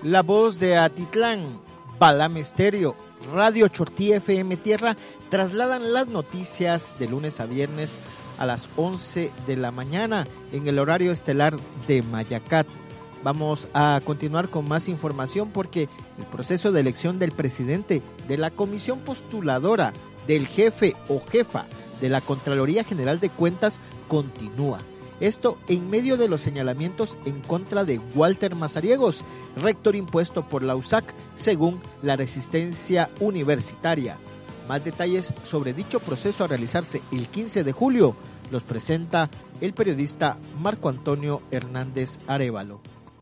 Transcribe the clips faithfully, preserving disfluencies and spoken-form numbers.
La Voz de Atitlán, Balam Estéreo, Radio Chortí F M Tierra trasladan las noticias de lunes a viernes a las once de la mañana en el horario estelar de Mayacat. Vamos a continuar con más información porque el proceso de elección del presidente de la comisión postuladora, del jefe o jefa de la Contraloría General de Cuentas continúa. Esto en medio de los señalamientos en contra de Walter Mazariegos, rector impuesto por la U S A C, según la Resistencia Universitaria. Más detalles sobre dicho proceso a realizarse el quince de julio los presenta el periodista Marco Antonio Hernández Arévalo.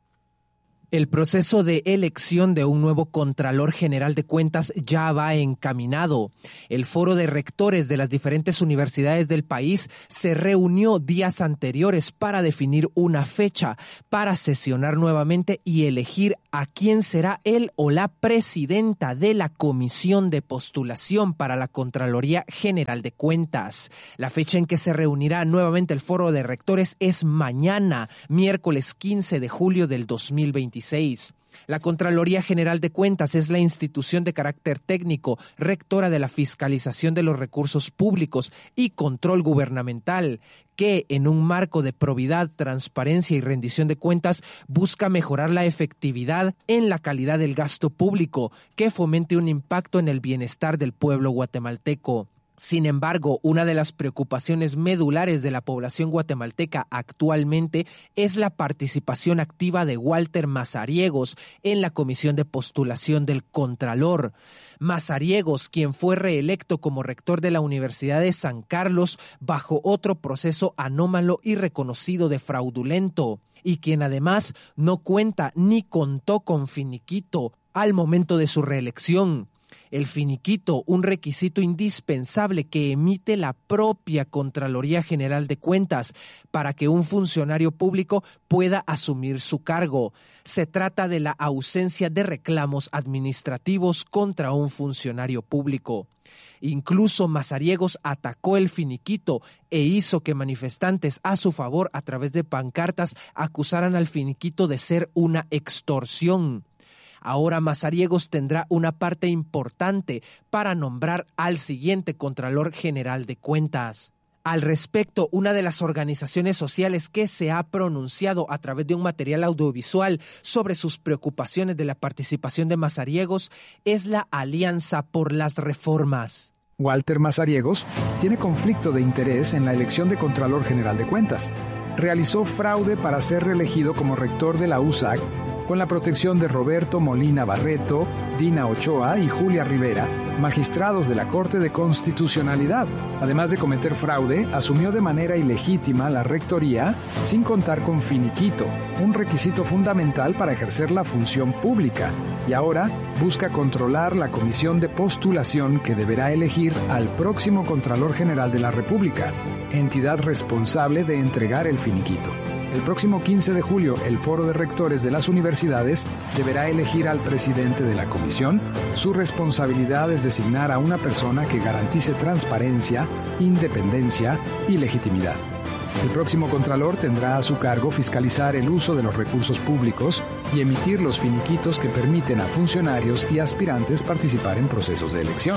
El proceso de elección de un nuevo Contralor General de Cuentas ya va encaminado. El foro de rectores de las diferentes universidades del país se reunió días anteriores para definir una fecha, para sesionar nuevamente y elegir a quién será él o la presidenta de la comisión de postulación para la Contraloría General de Cuentas. La fecha en que se reunirá nuevamente el foro de rectores es mañana, miércoles quince de julio del dos mil veintiséis. La Contraloría General de Cuentas es la institución de carácter técnico, rectora de la fiscalización de los recursos públicos y control gubernamental, que en un marco de probidad, transparencia y rendición de cuentas busca mejorar la efectividad en la calidad del gasto público, que fomente un impacto en el bienestar del pueblo guatemalteco. Sin embargo, una de las preocupaciones medulares de la población guatemalteca actualmente es la participación activa de Walter Mazariegos en la comisión de postulación del Contralor. Mazariegos, quien fue reelecto como rector de la Universidad de San Carlos bajo otro proceso anómalo y reconocido de fraudulento, y quien además no cuenta ni contó con finiquito al momento de su reelección. El finiquito, un requisito indispensable que emite la propia Contraloría General de Cuentas para que un funcionario público pueda asumir su cargo. Se trata de la ausencia de reclamos administrativos contra un funcionario público. Incluso Mazariegos atacó el finiquito e hizo que manifestantes a su favor a través de pancartas acusaran al finiquito de ser una extorsión. Ahora Mazariegos tendrá una parte importante para nombrar al siguiente Contralor General de Cuentas. Al respecto, una de las organizaciones sociales que se ha pronunciado a través de un material audiovisual sobre sus preocupaciones de la participación de Mazariegos es la Alianza por las Reformas. Walter Mazariegos tiene conflicto de interés en la elección de Contralor General de Cuentas. Realizó fraude para ser reelegido como rector de la U S A C con la protección de Roberto Molina Barreto, Dina Ochoa y Julia Rivera, magistrados de la Corte de Constitucionalidad. Además de cometer fraude, asumió de manera ilegítima la rectoría sin contar con finiquito, un requisito fundamental para ejercer la función pública, y ahora busca controlar la comisión de postulación que deberá elegir al próximo Contralor General de la República, entidad responsable de entregar el finiquito. El próximo quince de julio, el Foro de Rectores de las Universidades deberá elegir al presidente de la comisión. Su responsabilidad es designar a una persona que garantice transparencia, independencia y legitimidad. El próximo Contralor tendrá a su cargo fiscalizar el uso de los recursos públicos y emitir los finiquitos que permiten a funcionarios y aspirantes participar en procesos de elección.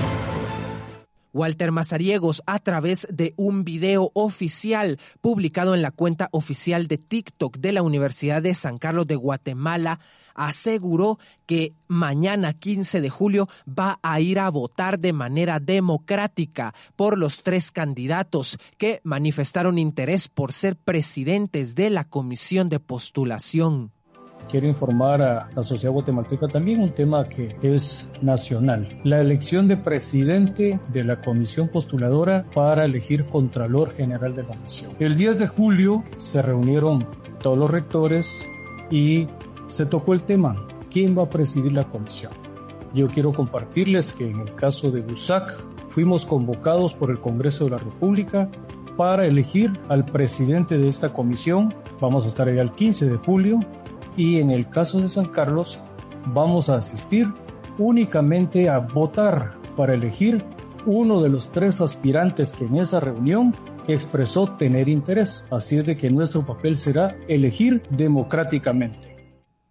Walter Mazariegos, a través de un video oficial publicado en la cuenta oficial de TikTok de la Universidad de San Carlos de Guatemala, aseguró que mañana quince de julio va a ir a votar de manera democrática por los tres candidatos que manifestaron interés por ser presidentes de la comisión de postulación. Quiero informar a la sociedad guatemalteca también un tema que es nacional. La elección de presidente de la comisión postuladora para elegir Contralor General de la Nación. El diez de julio se reunieron todos los rectores y se tocó el tema, ¿quién va a presidir la comisión? Yo quiero compartirles que en el caso de U S A C fuimos convocados por el Congreso de la República para elegir al presidente de esta comisión. Vamos a estar allá el quince de julio. Y en el caso de San Carlos vamos a asistir únicamente a votar para elegir uno de los tres aspirantes que en esa reunión expresó tener interés. Así es de que nuestro papel será elegir democráticamente.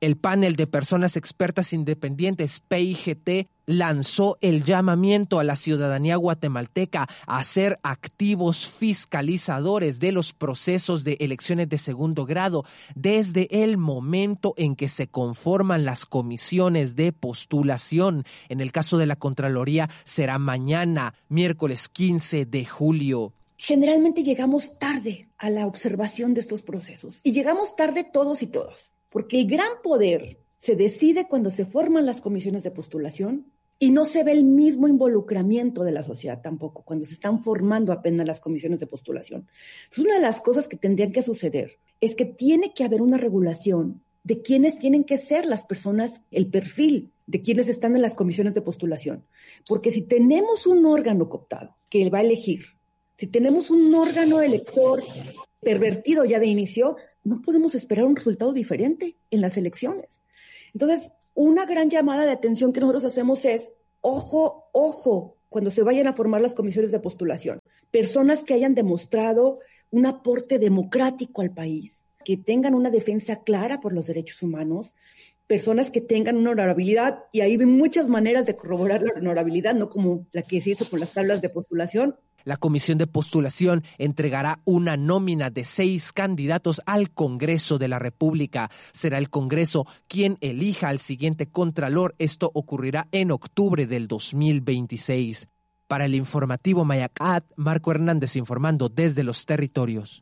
El panel de personas expertas independientes P I G T lanzó el llamamiento a la ciudadanía guatemalteca a ser activos fiscalizadores de los procesos de elecciones de segundo grado desde el momento en que se conforman las comisiones de postulación. En el caso de la Contraloría será mañana, miércoles quince de julio. Generalmente llegamos tarde a la observación de estos procesos y llegamos tarde todos y todas, porque el gran poder se decide cuando se forman las comisiones de postulación y no se ve el mismo involucramiento de la sociedad tampoco cuando se están formando apenas las comisiones de postulación. Entonces, una de las cosas que tendrían que suceder es que tiene que haber una regulación de quiénes tienen que ser las personas, el perfil de quienes están en las comisiones de postulación. Porque si tenemos un órgano cooptado que va a elegir, si tenemos un órgano elector pervertido ya de inicio, no podemos esperar un resultado diferente en las elecciones. Entonces, una gran llamada de atención que nosotros hacemos es, ojo, ojo, cuando se vayan a formar las comisiones de postulación. Personas que hayan demostrado un aporte democrático al país, que tengan una defensa clara por los derechos humanos, personas que tengan una honorabilidad, y ahí hay muchas maneras de corroborar la honorabilidad, no como la que se hizo con las tablas de postulación. La comisión de postulación entregará una nómina de seis candidatos al Congreso de la República. Será el Congreso quien elija al siguiente contralor. Esto ocurrirá en octubre del dos mil veintiséis. Para el informativo Mayacat, Marco Hernández informando desde los territorios.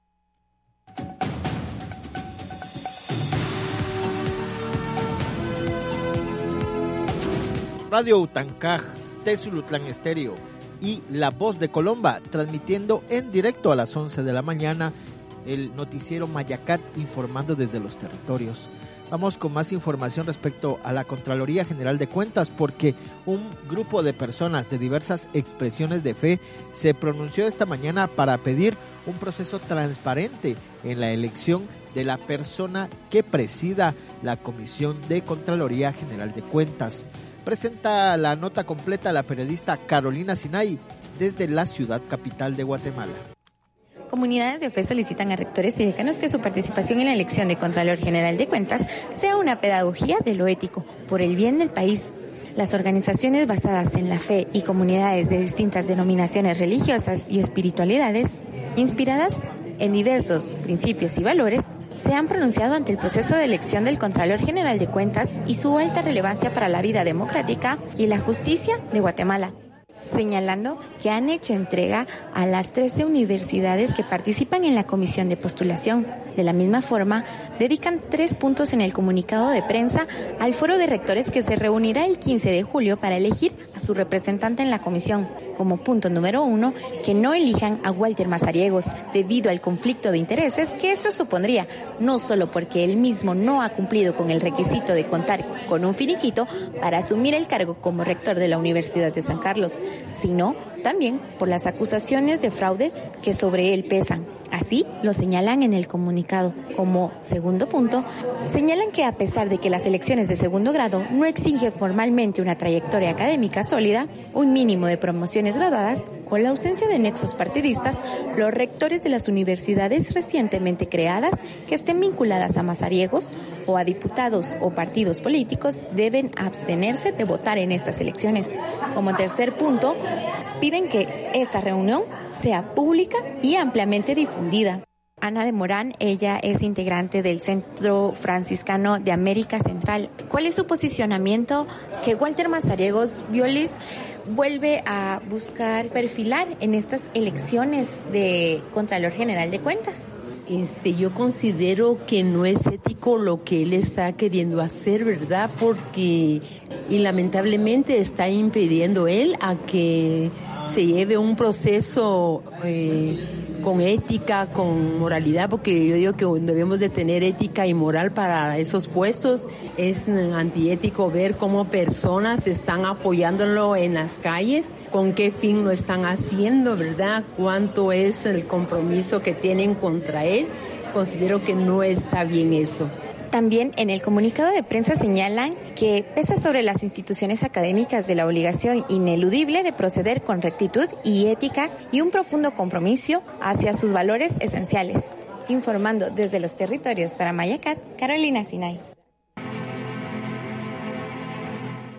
Radio Utancaj, Tezulutlán Estéreo y La Voz de Colomba, transmitiendo en directo a las once de la mañana el noticiero Mayacat informando desde los territorios. Vamos con más información respecto a la Contraloría General de Cuentas, porque un grupo de personas de diversas expresiones de fe se pronunció esta mañana para pedir un proceso transparente en la elección de la persona que presida la Comisión de Contraloría General de Cuentas. Presenta la nota completa la periodista Carolina Sinay desde la ciudad capital de Guatemala. Comunidades de fe solicitan a rectores y decanos que su participación en la elección de Contralor General de Cuentas sea una pedagogía de lo ético, por el bien del país. Las organizaciones basadas en la fe y comunidades de distintas denominaciones religiosas y espiritualidades, inspiradas en diversos principios y valores, se han pronunciado ante el proceso de elección del Contralor General de Cuentas y su alta relevancia para la vida democrática y la justicia de Guatemala, señalando que han hecho entrega a las trece universidades que participan en la comisión de postulación. De la misma forma, dedican tres puntos en el comunicado de prensa al foro de rectores que se reunirá el quince de julio para elegir a su representante en la comisión. Como punto número uno, que no elijan a Walter Mazariegos debido al conflicto de intereses que esto supondría, no solo porque él mismo no ha cumplido con el requisito de contar con un finiquito para asumir el cargo como rector de la Universidad de San Carlos, sino también por las acusaciones de fraude que sobre él pesan. Así lo señalan en el comunicado. Como segundo punto, señalan que a pesar de que las elecciones de segundo grado no exigen formalmente una trayectoria académica sólida, un mínimo de promociones graduadas, con la ausencia de nexos partidistas, los rectores de las universidades recientemente creadas que estén vinculadas a mazariegos o a diputados o partidos políticos deben abstenerse de votar en estas elecciones. Como tercer punto, piden que esta reunión sea pública y ampliamente difundida. Ana de Morán, ella es integrante del Centro Franciscano de América Central. ¿Cuál es su posicionamiento que Walter Mazariegos Violis vuelve a buscar perfilar en estas elecciones de Contralor General de Cuentas? Este, yo considero que no es ético lo que él está queriendo hacer, ¿verdad? Porque, y lamentablemente está impidiendo él a que se lleve un proceso eh, con ética, con moralidad, porque yo digo que debemos de tener ética y moral para esos puestos. Es antiético ver cómo personas están apoyándolo en las calles, con qué fin lo están haciendo, ¿verdad? Cuánto es el compromiso que tienen contra él. Considero que no está bien eso. También en el comunicado de prensa señalan que pesa sobre las instituciones académicas de la obligación ineludible de proceder con rectitud y ética y un profundo compromiso hacia sus valores esenciales. Informando desde los territorios para Mayacat, Carolina Sinay.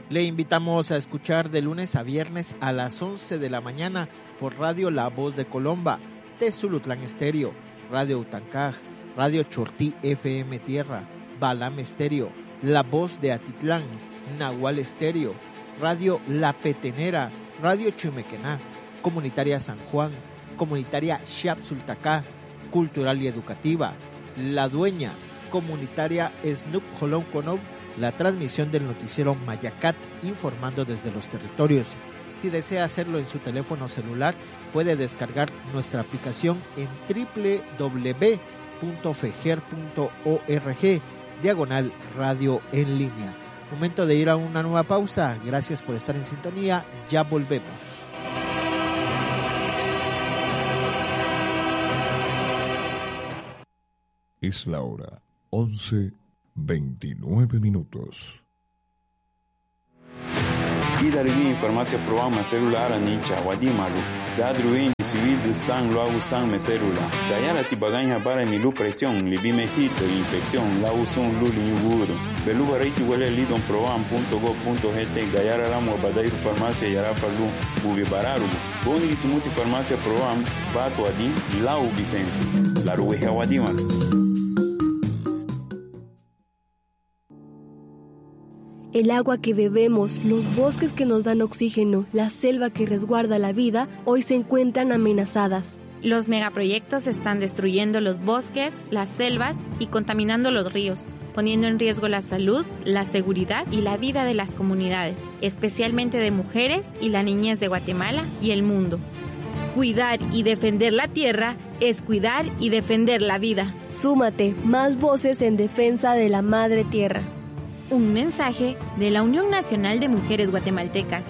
Le invitamos a escuchar de lunes a viernes a las once de la mañana por Radio La Voz de Colomba, Tezulutlán Estéreo, Radio Utancaj, Radio Chortí F M Tierra, Balam Estéreo, La Voz de Atitlán, Nahual Estéreo, Radio La Petenera, Radio Chimequená, Comunitaria San Juan, Comunitaria Xiapsultacá, Cultural y Educativa, La Dueña, Comunitaria Snup Jolón Conob, la transmisión del noticiero Mayacat informando desde los territorios. Si desea hacerlo en su teléfono celular, puede descargar nuestra aplicación en doble u doble u doble u punto fejer punto org, diagonal radio en línea. Momento de ir a una nueva pausa. Gracias por estar en sintonía. Ya volvemos. Es la hora once veintinueve minutos. Idarigi farmacia programa celular anicha wadimalu dadruin civil de sang luau sang me célula dayara tibaganya para ni lu presión libimejito infección lau sun lu liuguro beluga reiti wale lidon program punto go punto gt gayara ramo badairu farmacia yara falu bubi bararu boni tumuti farmacia program bato adi lau bisensu la ruwe wadimalu. El agua que bebemos, los bosques que nos dan oxígeno, la selva que resguarda la vida, hoy se encuentran amenazadas. Los megaproyectos están destruyendo los bosques, las selvas y contaminando los ríos, poniendo en riesgo la salud, la seguridad y la vida de las comunidades, especialmente de mujeres y la niñez de Guatemala y el mundo. Cuidar y defender la tierra es cuidar y defender la vida. Súmate, más voces en defensa de la madre tierra. Un mensaje de la Unión Nacional de Mujeres Guatemaltecas.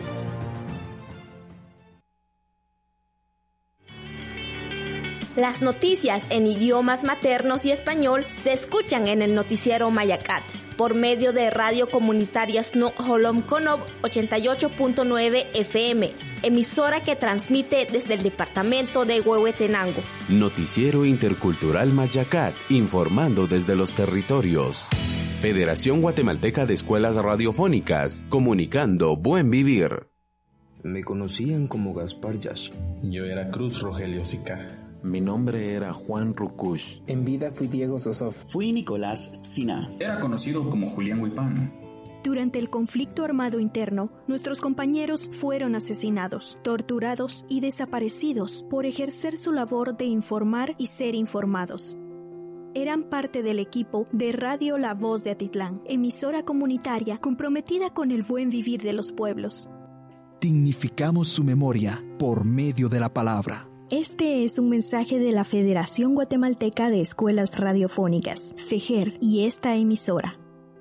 Las noticias en idiomas maternos y español se escuchan en el noticiero Mayacat por medio de Radio Comunitaria Snup Jolom Conob ochenta y ocho punto nueve F M, emisora que transmite desde el departamento de Huehuetenango. Noticiero Intercultural Mayacat, informando desde los territorios. Federación Guatemalteca de Escuelas Radiofónicas, comunicando buen vivir. Me conocían como Gaspar Yash. Yo era Cruz Rogelio Sica. Mi nombre era Juan Rukush. En vida fui Diego Sosov. Fui Nicolás Sina. Era conocido como Julián Huipán. Durante el conflicto armado interno, nuestros compañeros fueron asesinados, torturados y desaparecidos por ejercer su labor de informar y ser informados. Eran parte del equipo de Radio La Voz de Atitlán, emisora comunitaria comprometida con el buen vivir de los pueblos. Dignificamos su memoria por medio de la palabra. Este es un mensaje de la Federación Guatemalteca de Escuelas Radiofónicas, FEJER, y esta emisora.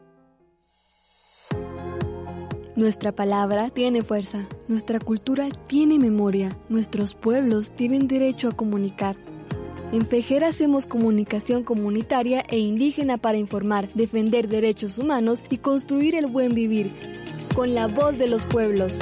Nuestra palabra tiene fuerza, nuestra cultura tiene memoria, nuestros pueblos tienen derecho a comunicar. En FEJER hacemos comunicación comunitaria e indígena para informar, defender derechos humanos y construir el buen vivir, con la voz de los pueblos.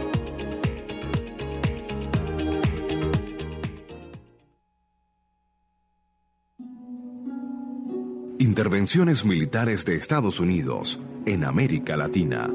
Intervenciones militares de Estados Unidos en América Latina.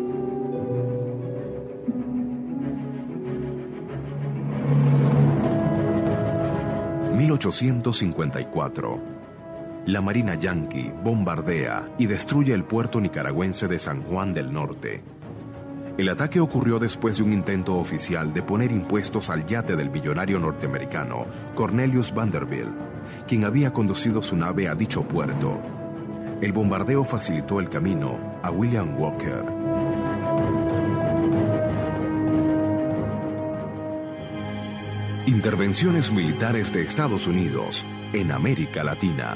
mil ochocientos cincuenta y cuatro. La Marina Yankee bombardea y destruye el puerto nicaragüense de San Juan del Norte. El ataque ocurrió después de un intento oficial de poner impuestos al yate del billonario norteamericano Cornelius Vanderbilt, quien había conducido su nave a dicho puerto. El bombardeo facilitó el camino a William Walker. Intervenciones militares de Estados Unidos en América Latina.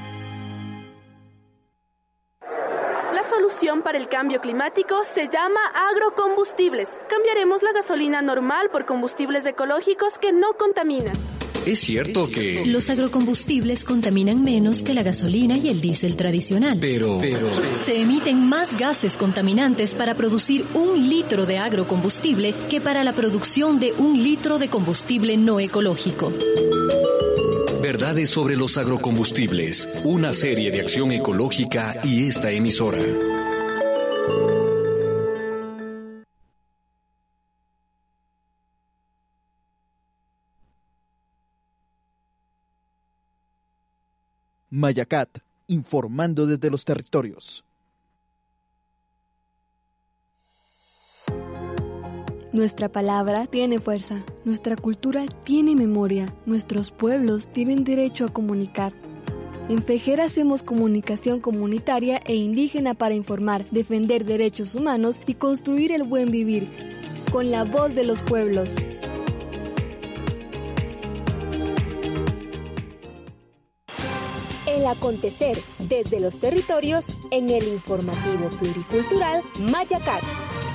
La solución para el cambio climático se llama agrocombustibles. Cambiaremos la gasolina normal por combustibles ecológicos que no contaminan. Es cierto que los agrocombustibles contaminan menos que la gasolina y el diésel tradicional. Pero, pero... se emiten más gases contaminantes para producir un litro de agrocombustible que para la producción de un litro de combustible no ecológico. Verdades sobre los agrocombustibles, una serie de acción ecológica y esta emisora. Mayacat, informando desde los territorios. Nuestra palabra tiene fuerza, nuestra cultura tiene memoria, nuestros pueblos tienen derecho a comunicar. En FEJER hacemos comunicación comunitaria e indígena para informar, defender derechos humanos y construir el buen vivir, con la voz de los pueblos. El acontecer desde los territorios en el informativo pluricultural Mayacat.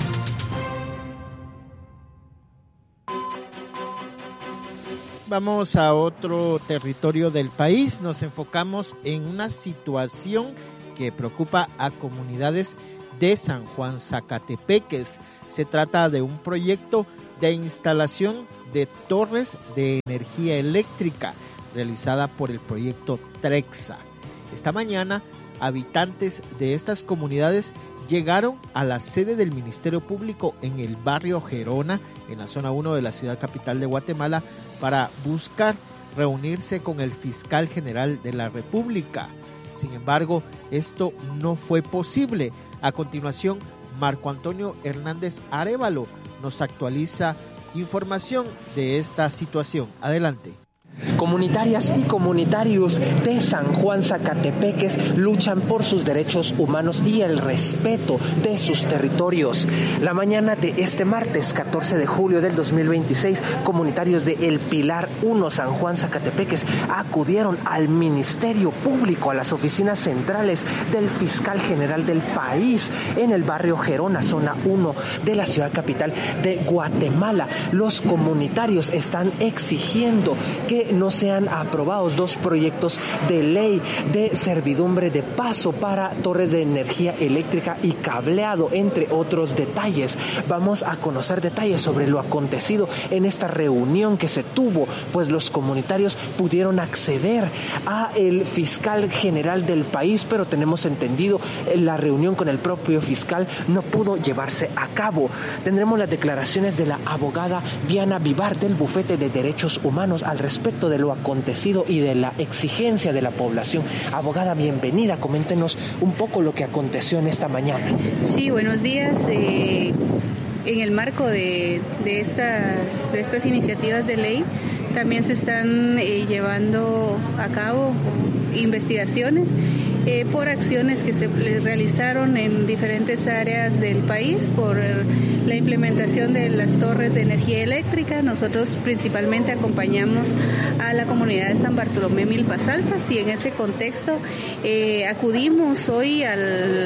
Vamos a otro territorio del país. Nos enfocamos en una situación que preocupa a comunidades de San Juan Zacatepeques. Se trata de un proyecto de instalación de torres de energía eléctrica realizada por el proyecto TREXA. Esta mañana, habitantes de estas comunidades llegaron a la sede del Ministerio Público en el barrio Gerona, en la zona uno de la ciudad capital de Guatemala, para buscar reunirse con el fiscal general de la República. Sin embargo, esto no fue posible. A continuación, Marco Antonio Hernández Arévalo nos actualiza información de esta situación. Adelante. Comunitarias y comunitarios de San Juan Zacatepeques luchan por sus derechos humanos y el respeto de sus territorios. La mañana de este martes catorce de julio del dos mil veintiséis, comunitarios de El Pilar uno San Juan Zacatepeques acudieron al Ministerio Público, a las oficinas centrales del fiscal general del país en el barrio Gerona, zona uno de la ciudad capital de Guatemala. Los comunitarios están exigiendo que no sean aprobados dos proyectos de ley de servidumbre de paso para torres de energía eléctrica y cableado, entre otros detalles. Vamos a conocer detalles sobre lo acontecido en esta reunión que se tuvo, pues los comunitarios pudieron acceder a el fiscal general del país, pero tenemos entendido la reunión con el propio fiscal no pudo llevarse a cabo. Tendremos las declaraciones de la abogada Diana Vivar del Bufete de Derechos Humanos al respecto de lo acontecido y de la exigencia de la población. Abogada, bienvenida, coméntenos un poco lo que aconteció en esta mañana. Sí, buenos días. Eh, en el marco de, de, estas, de estas iniciativas de ley, también se están eh, llevando a cabo investigaciones eh, por acciones que se realizaron en diferentes áreas del país por la implementación de las torres de energía eléctrica. Nosotros principalmente acompañamos a la comunidad de San Bartolomé Milpas Altas y en ese contexto eh, acudimos hoy al,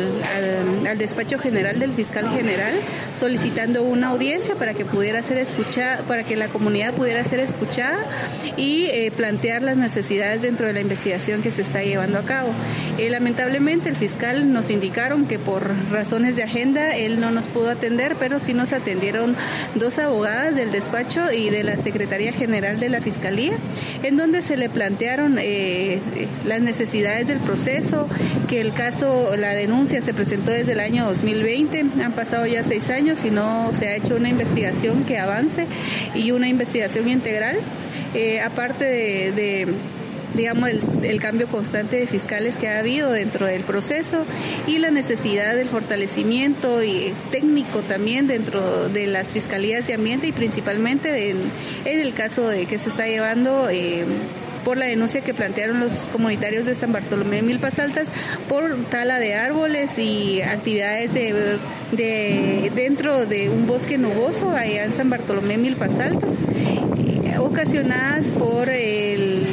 al, al despacho general del fiscal general solicitando una audiencia para que pudiera ser escuchada, para que la comunidad pudiera ser escuchada y eh, plantear las necesidades dentro de la investigación que se está llevando a cabo. Eh, lamentablemente el fiscal nos indicaron que por razones de agenda él no nos pudo atender, pero sí nos atendieron dos abogadas del despacho y de la Secretaría General de la Fiscalía, en donde se le plantearon eh, las necesidades del proceso, que el caso, la denuncia se presentó desde el año dos mil veinte, han pasado ya seis años y no se ha hecho una investigación que avance y una investigación integral, eh, aparte de, de digamos, el, el cambio constante de fiscales que ha habido dentro del proceso y la necesidad del fortalecimiento y técnico también dentro de las fiscalías de ambiente y principalmente de, en el caso de que se está llevando eh, por la denuncia que plantearon los comunitarios de San Bartolomé Milpas Altas por tala de árboles y actividades de, de dentro de un bosque nuboso allá en San Bartolomé Milpas Altas, eh, ocasionadas por el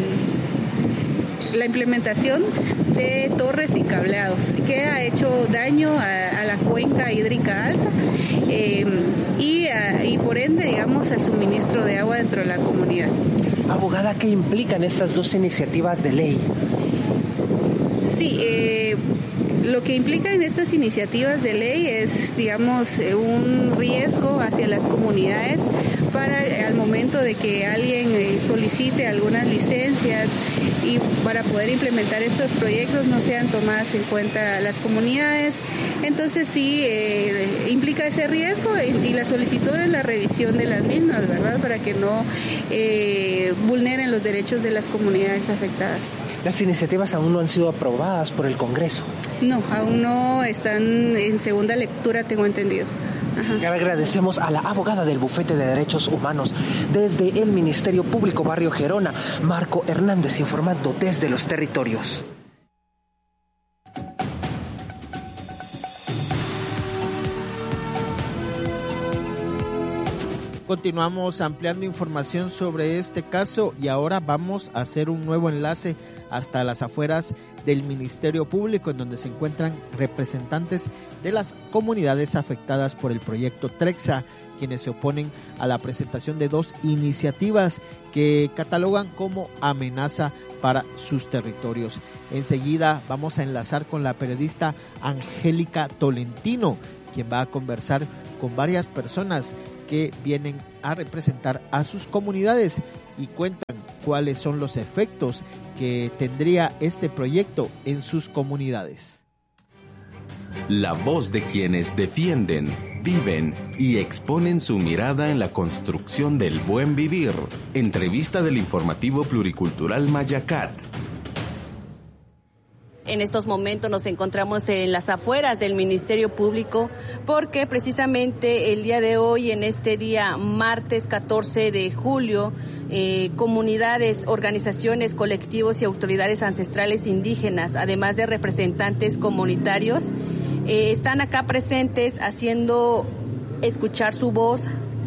la implementación de torres y cableados que ha hecho daño a, a la cuenca hídrica alta eh, y, a, y por ende, digamos, al suministro de agua dentro de la comunidad. Abogada, ¿qué implican estas dos iniciativas de ley? Sí, eh, lo que implica en estas iniciativas de ley es, digamos, un riesgo hacia las comunidades para al momento de que alguien eh, solicite algunas licencias y para poder implementar estos proyectos no sean tomadas en cuenta las comunidades. Entonces sí eh, implica ese riesgo y, y la solicitud es la revisión de las mismas, ¿verdad? Para que no eh, vulneren los derechos de las comunidades afectadas. Las iniciativas aún no han sido aprobadas por el Congreso. No, aún no están en segunda lectura, tengo entendido. Ajá. Agradecemos a la abogada del Bufete de Derechos Humanos desde el Ministerio Público Barrio Gerona, Marco Hernández, informando desde los territorios. Continuamos ampliando información sobre este caso y ahora vamos a hacer un nuevo enlace hasta las afueras del Ministerio Público, en donde se encuentran representantes de las comunidades afectadas por el proyecto TREXA, quienes se oponen a la presentación de dos iniciativas que catalogan como amenaza para sus territorios. Enseguida vamos a enlazar con la periodista Angélica Tolentino, quien va a conversar con varias personas que vienen a representar a sus comunidades y cuentan cuáles son los efectos que tendría este proyecto en sus comunidades. La voz de quienes defienden, viven y exponen su mirada en la construcción del buen vivir. Entrevista del informativo pluricultural Mayacat. En estos momentos nos encontramos en las afueras del Ministerio Público porque precisamente el día de hoy, en este día martes catorce de julio, eh, comunidades, organizaciones, colectivos y autoridades ancestrales indígenas, además de representantes comunitarios, eh, están acá presentes haciendo escuchar su voz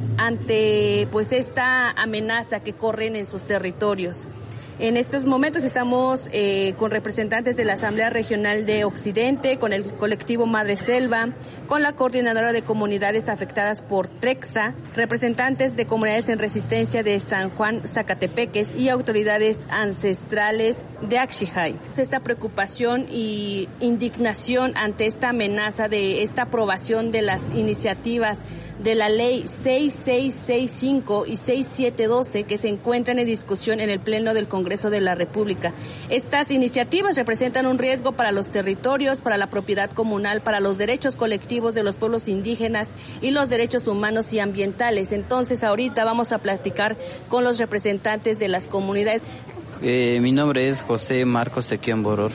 ante pues esta amenaza que corren en sus territorios. En estos momentos estamos eh, con representantes de la Asamblea Regional de Occidente, con el colectivo Madre Selva, con la Coordinadora de Comunidades Afectadas por TREXA, representantes de comunidades en resistencia de San Juan Zacatepeques y autoridades ancestrales de Axijay. Esta preocupación y indignación ante esta amenaza de esta aprobación de las iniciativas de la ley seis seis seis cinco y seis siete doce que se encuentran en discusión en el Pleno del Congreso de la República. Estas iniciativas representan un riesgo para los territorios, para la propiedad comunal, para los derechos colectivos de los pueblos indígenas y los derechos humanos y ambientales. Entonces, ahorita vamos a platicar con los representantes de las comunidades. Eh, mi nombre es José Marcos Sequión Boror.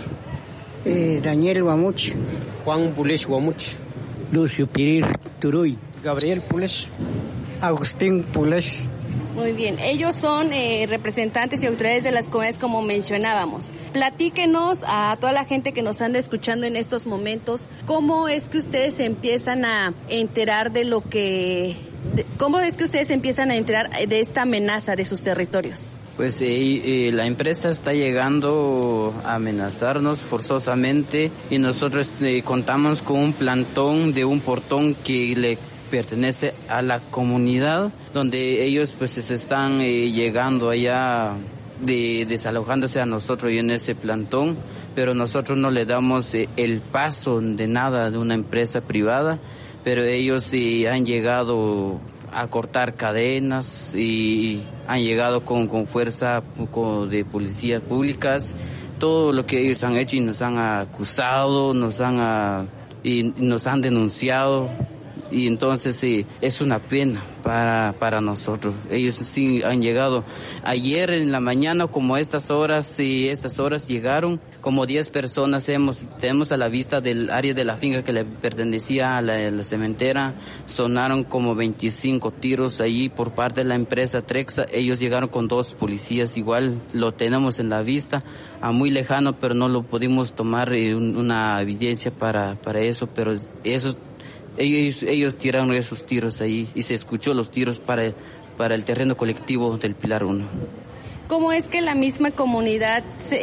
Eh, Daniel Guamuch. Juan Pulesh Guamuch. Lucio Pirir Turuy. Gabriel Pulesh. Agustín Pulesh. Muy bien, ellos son eh, representantes y autoridades de las comunidades, como mencionábamos. Platíquenos a toda la gente que nos anda escuchando en estos momentos, ¿cómo es que ustedes se empiezan a enterar de lo que... De, ¿Cómo es que ustedes empiezan a enterar de esta amenaza de sus territorios? Pues eh, eh, la empresa está llegando a amenazarnos forzosamente y nosotros eh, contamos con un plantón de un portón que le pertenece a la comunidad, donde ellos pues se están eh, llegando allá, de, desalojándose a nosotros y en ese plantón, pero nosotros no le damos eh, el paso de nada de una empresa privada, pero ellos eh, han llegado a cortar cadenas y han llegado con, con fuerza con, de policías públicas, todo lo que ellos han hecho y nos han acusado, nos han, a, y nos han denunciado. Y entonces sí, es una pena para, para nosotros. Ellos sí han llegado. Ayer en la mañana, como a estas horas, sí, estas horas llegaron, como diez personas hemos, tenemos a la vista del área de la finca que le pertenecía a la, a la cementera. Sonaron como veinticinco tiros allí por parte de la empresa TREXA. Ellos llegaron con dos policías, igual lo tenemos en la vista, a muy lejano, pero no lo pudimos tomar eh, un, una evidencia para, para eso, pero eso Ellos, ellos tiraron esos tiros ahí y se escuchó los tiros para, para el terreno colectivo del Pilar uno. ¿Cómo es que la misma comunidad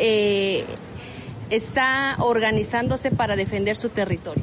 eh, está organizándose para defender su territorio?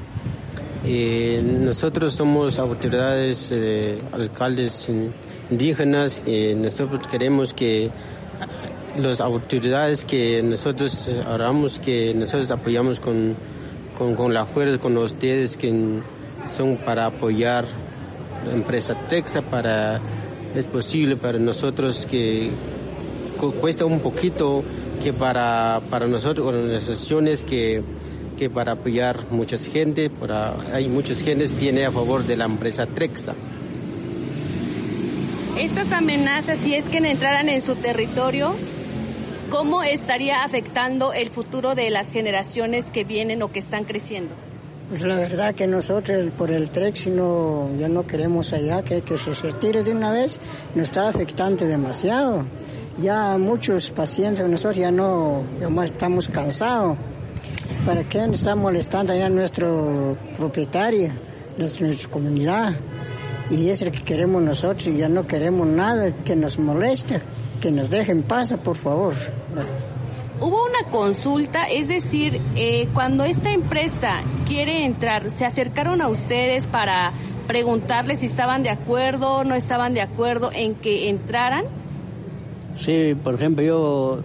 Eh, nosotros somos autoridades, eh, alcaldes indígenas, y nosotros queremos que las autoridades que nosotros hagamos, que nosotros apoyamos con, con, con la fuerza, con ustedes que son para apoyar la empresa TREXA, para es posible para nosotros que cuesta un poquito que para para nosotros organizaciones que que para apoyar muchas gente, para hay muchas gentes tiene a favor de la empresa TREXA. Estas amenazas, si es que entraran en su territorio, ¿Cómo estaría afectando el futuro de las generaciones que vienen o que están creciendo? Pues la verdad que nosotros por el T R E C no, ya no queremos allá, que, que se retire de una vez, nos está afectando demasiado. Ya muchos pacientes, nosotros ya no, ya más estamos cansados. ¿Para qué nos está molestando allá nuestro propietario, nuestra comunidad? Y es lo que queremos nosotros, ya no queremos nada que nos moleste, que nos dejen pasar, por favor. Hubo una consulta, es decir, eh, cuando esta empresa quiere entrar, ¿se acercaron a ustedes para preguntarles si estaban de acuerdo, no estaban de acuerdo en que entraran? Sí, por ejemplo, yo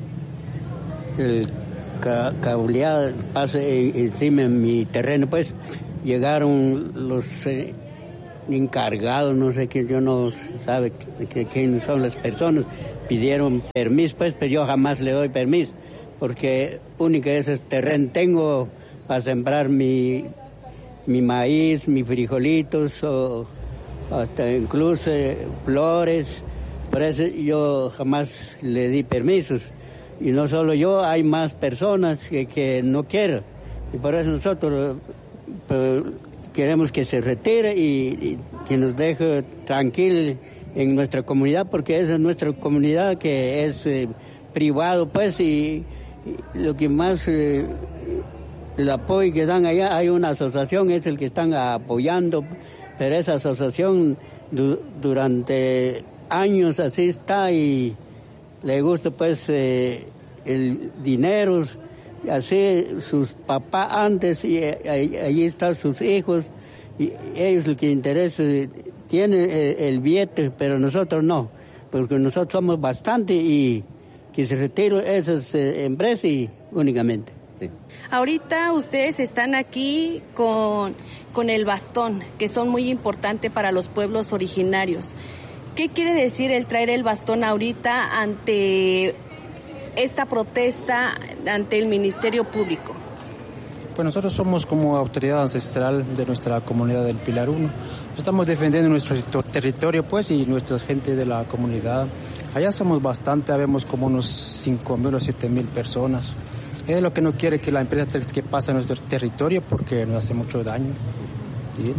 el ca cableado pase encima de mi terreno, pues llegaron los eh, encargados, no sé quién, yo no sabe quiénes son las personas, pidieron permiso, pues, pero yo jamás le doy permiso, porque única ese terreno tengo para sembrar mi, mi maíz, mis frijolitos, o hasta incluso flores. Por eso yo jamás le di permisos. Y no solo yo, hay más personas que, que no quieren. Y por eso nosotros pues, queremos que se retire y, y que nos deje tranquilo en nuestra comunidad, porque esa es nuestra comunidad que es eh, privado, pues, y, y lo que más, eh, el apoyo que dan allá, hay una asociación, es el que están apoyando, pero esa asociación du durante años así está y le gusta pues eh, el dinero, así sus papás antes y allí están sus hijos y ellos lo que interesa tienen el, el billete, pero nosotros no, porque nosotros somos bastante y que se retiren esas eh, empresas y únicamente. Sí. Ahorita ustedes están aquí con, con el bastón, que son muy importantes para los pueblos originarios. ¿Qué quiere decir el traer el bastón ahorita ante esta protesta ante el Ministerio Público? Pues nosotros somos como autoridad ancestral de nuestra comunidad del Pilar uno. Estamos defendiendo nuestro territorio pues y nuestra gente de la comunidad. Allá somos bastante, habemos como unos cinco mil o siete mil personas. Es lo que no quiere que la empresa que pase a nuestro territorio porque nos hace mucho daño. ¿Sí?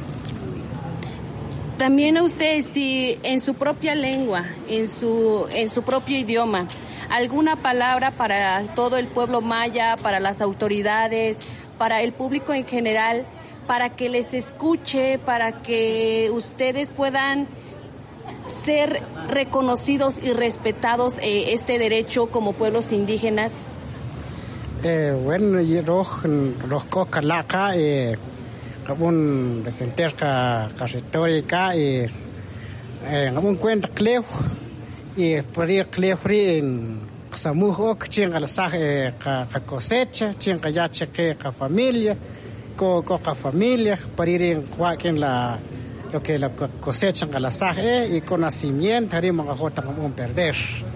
También a ustedes, si en su propia lengua, en su, en su propio idioma, alguna palabra para todo el pueblo maya, para las autoridades, para el público en general, para que les escuche, para que ustedes puedan ser reconocidos y respetados eh, este derecho como pueblos indígenas. Eh, bueno, yo los cocalaca eh un defender ca territorio y eh un cuenta cleo y por ir cleo en samujo que chinga la saje ca cosecha chinga ya cheque ca familia co co familia por ir en cualquier la lo que la cosecha en la saje y con nacimiento haremos a jota como un perder.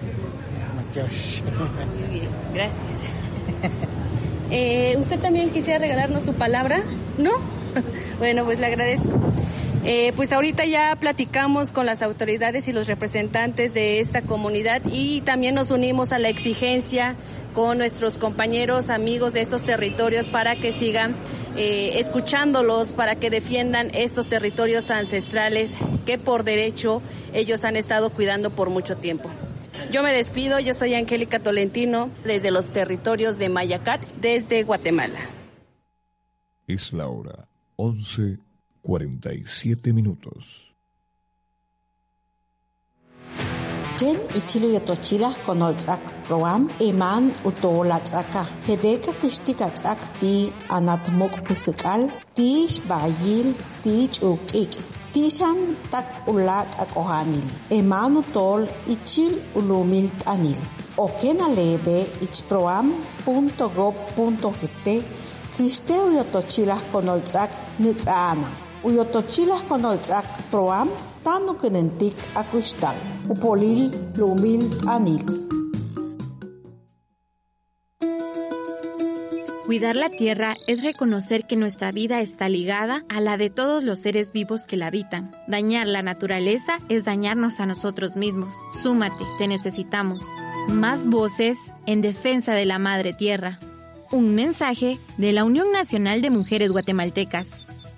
Muy bien, gracias. Eh, ¿Usted también quisiera regalarnos su palabra? ¿No? Bueno, pues le agradezco. Eh, pues ahorita ya platicamos con las autoridades y los representantes de esta comunidad y también nos unimos a la exigencia con nuestros compañeros, amigos de estos territorios para que sigan eh, escuchándolos, para que defiendan estos territorios ancestrales que por derecho ellos han estado cuidando por mucho tiempo. Yo me despido, yo soy Angélica Tolentino desde los territorios de Mayacat, desde Guatemala. Es la hora once cuarenta y siete minutos. Jen ichilu yotochilas con olzak proam eman utolatzaka. Hedeka kishtikatsak ti anatmok pisikal, tish bayil, tich ukik. Tishan tak ulak akohanil. Eman utol ichil ulumil tanil. Okena lebe ich proam punto gob punto gt. Kiste uyotochilas con olzak nitzana. Uyotochilas con olzak proam tanu kenentik akustal. Upolil lumil anil. Cuidar la tierra es reconocer que nuestra vida está ligada a la de todos los seres vivos que la habitan. Dañar la naturaleza es dañarnos a nosotros mismos. Súmate, te necesitamos. Más voces en defensa de la Madre Tierra. Un mensaje de la Unión Nacional de Mujeres Guatemaltecas.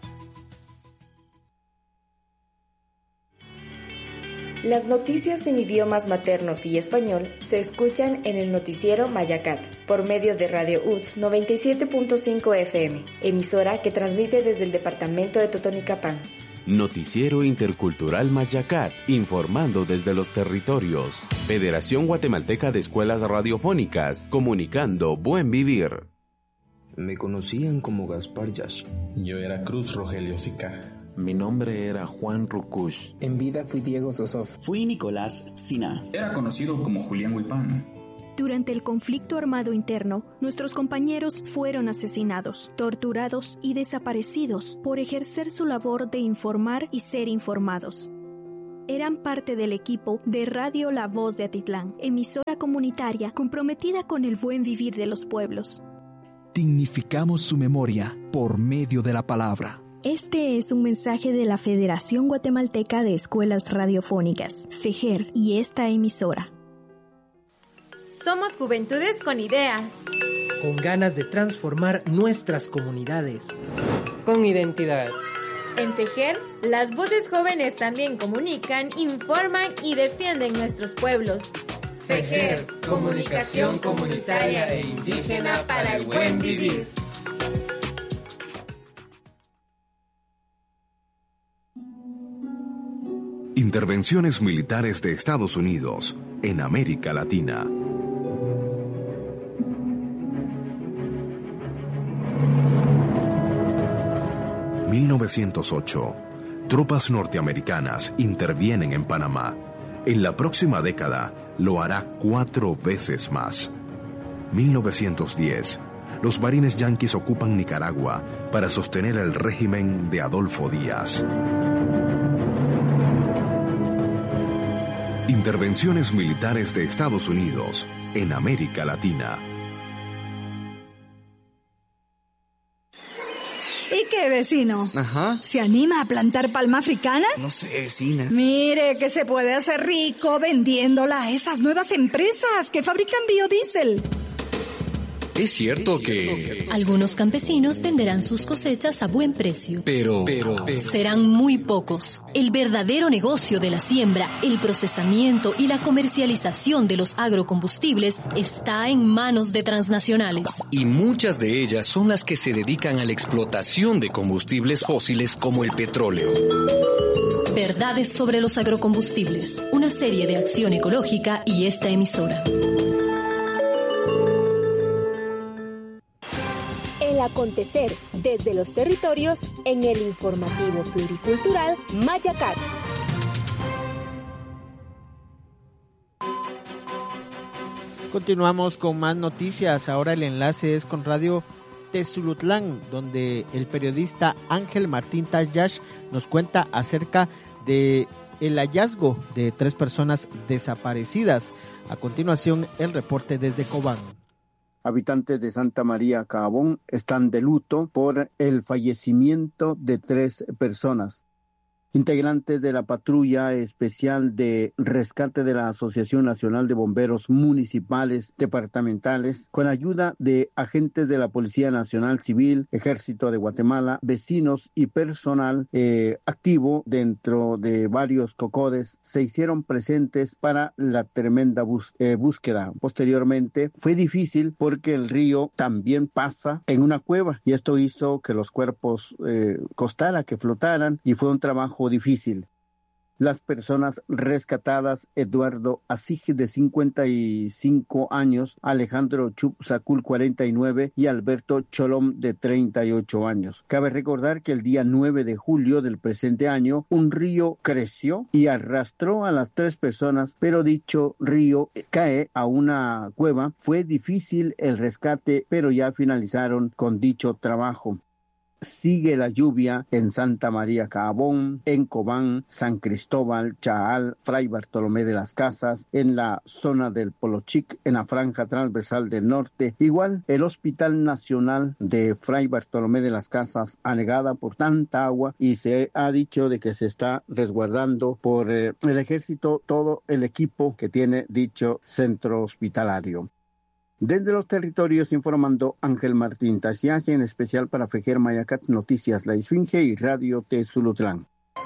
Las noticias en idiomas maternos y español se escuchan en el noticiero Mayacat, por medio de Radio U T S noventa y siete punto cinco F M, emisora que transmite desde el departamento de Totonicapán. Noticiero Intercultural Mayacat, informando desde los territorios. Federación Guatemalteca de Escuelas Radiofónicas, comunicando buen vivir. Me conocían como Gaspar Yash. Yo era Cruz Rogelio Sica. Mi nombre era Juan Rukush. En vida fui Diego Sosov. Fui Nicolás Sina. Era conocido como Julián Huipán. Durante el conflicto armado interno, nuestros compañeros fueron asesinados, torturados y desaparecidos por ejercer su labor de informar y ser informados. Eran parte del equipo de Radio La Voz de Atitlán, emisora comunitaria comprometida con el buen vivir de los pueblos. Dignificamos su memoria por medio de la palabra. Este es un mensaje de la Federación Guatemalteca de Escuelas Radiofónicas, FEGER, y esta emisora. Somos juventudes con ideas. Con ganas de transformar nuestras comunidades. Con identidad. En FEGER, las voces jóvenes también comunican, informan y defienden nuestros pueblos. FEGER, comunicación comunitaria e indígena para el buen vivir. Intervenciones militares de Estados Unidos en América Latina. mil novecientos ocho. Tropas norteamericanas intervienen en Panamá. En la próxima década lo hará cuatro veces más. mil novecientos diez. Los marines yanquis ocupan Nicaragua para sostener el régimen de Adolfo Díaz. Intervenciones militares de Estados Unidos en América Latina. ¿Y qué, vecino? Ajá. ¿Se anima a plantar palma africana? No sé, vecina. Mire que se puede hacer rico vendiéndola a esas nuevas empresas que fabrican biodiesel. Es cierto que algunos campesinos venderán sus cosechas a buen precio. Pero, pero, pero serán muy pocos. El verdadero negocio de la siembra, el procesamiento y la comercialización de los agrocombustibles está en manos de transnacionales. Y muchas de ellas son las que se dedican a la explotación de combustibles fósiles como el petróleo. Verdades sobre los agrocombustibles, una serie de acción ecológica y esta emisora. El acontecer desde los territorios en el informativo pluricultural Mayacat. Continuamos con más noticias. Ahora el enlace es con Radio Tezulutlán, donde el periodista Ángel Martín Tayash nos cuenta acerca de el hallazgo de tres personas desaparecidas. A continuación, el reporte desde Cobán. Habitantes de Santa María Cabón están de luto por el fallecimiento de tres personas. Integrantes de la patrulla especial de rescate de la Asociación Nacional de Bomberos Municipales Departamentales, con ayuda de agentes de la Policía Nacional Civil, Ejército de Guatemala, vecinos y personal eh, activo dentro de varios cocodes, se hicieron presentes para la tremenda bus- eh, búsqueda. Posteriormente fue difícil porque el río también pasa en una cueva y esto hizo que los cuerpos eh, costara que flotaran y fue un trabajo difícil. Las personas rescatadas: Eduardo Asige, de cincuenta y cinco años, Alejandro Chupsacul, cuarenta y nueve, y Alberto Cholom, de treinta y ocho años. Cabe recordar que el día nueve de julio del presente año, un río creció y arrastró a las tres personas, pero dicho río cae a una cueva. Fue difícil el rescate, pero ya finalizaron con dicho trabajo. sigue la lluvia en Santa María Caabón, en Cobán, San Cristóbal, Chaal, Fray Bartolomé de las Casas, en la zona del Polochic, en la franja transversal del norte. Igual, el Hospital Nacional de Fray Bartolomé de las Casas, anegada por tanta agua, y se ha dicho de que se está resguardando por eh, el ejército todo el equipo que tiene dicho centro hospitalario. Desde los territorios informando Ángel Martín Tashiache, en especial para Fejer Mayacat Noticias La Esfinge y Radio T Zulutlán.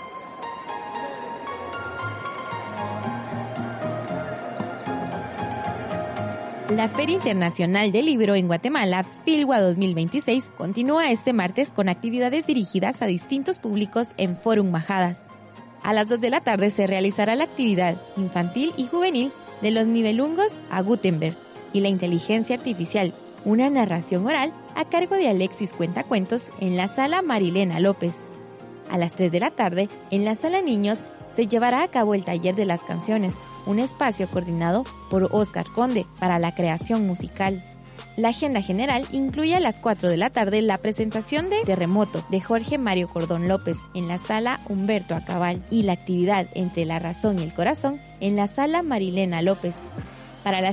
La Feria Internacional del Libro en Guatemala, FILGUA dos mil veintiséis, continúa este martes con actividades dirigidas a distintos públicos en Fórum Majadas. A las dos de la tarde se realizará la actividad infantil y juvenil de los nivelungos a Gutenberg y la inteligencia artificial, una narración oral a cargo de Alexis Cuentacuentos en la Sala Marilena López. A las tres de la tarde, en la Sala Niños, se llevará a cabo el Taller de las Canciones, un espacio coordinado por Oscar Conde para la creación musical. La agenda general incluye a las cuatro de la tarde la presentación de Terremoto de Jorge Mario Cordón López en la Sala Humberto Acabal y la actividad Entre la Razón y el Corazón en la Sala Marilena López. Para las